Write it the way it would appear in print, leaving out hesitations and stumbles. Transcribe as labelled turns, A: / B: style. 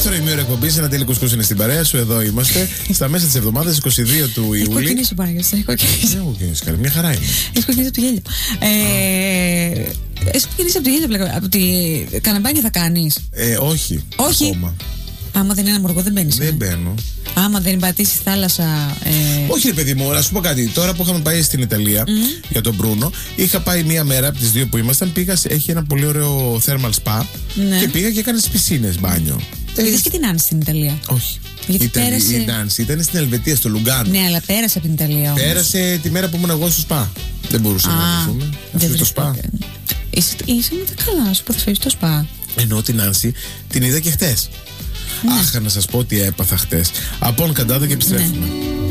A: Δεύτερο ημίωρο εκπομπής, ένα τέλειο κουσκούς είναι στην παρέα σου. Εδώ είμαστε. Στα μέσα της εβδομάδας, 22 του Ιούλη.
B: Έχω κοκκινήσει πάρα πολύ. Έχω
A: κοκκινήσει. Μια χαρά είναι.
B: Έχει κοκκινήσει από το γέλιο. Έχει κοκκινήσει από το γέλιο. Από τη καναμπάνια θα κάνεις?
A: Όχι. Ακόμα.
B: Άμα δεν είναι ένα μοργό, δεν μπαίνεις.
A: Δεν μπαίνω.
B: Άμα δεν πατήσει θάλασσα.
A: Όχι, ρε παιδί μου, να σου πω κάτι. Τώρα που είχαμε πάει στην Ιταλία για τον Μπρούνο, είχα πάει μία μέρα από τις δύο που ήμασταν. Πήγα, έχει ένα πολύ ωραίο thermal spa.
B: Ναι.
A: Και πήγα και έκανα στις πισίνες μπάνιο.
B: Είδες και την Νάνση στην Ιταλία?
A: Όχι.
B: Γιατί πέρασε.
A: Η Νάνση ήταν στην Ελβετία, στο Λουγκάνο.
B: Ναι, αλλά πέρασε από την Ιταλία όμως.
A: Πέρασε τη μέρα που ήμουν εγώ στο σπα. Δεν μπορούσαμε να δούμε. Αυτό το σπα.
B: Είσαι με τα καλά σου που θα φεύγει στο σπα.
A: Ενώ την Νάνση την είδα και χτες.
B: Ναι.
A: Αχ, να σας πω τι έπαθα χτες. Από Καντάδα και επιστρέφουμε.
B: Ναι.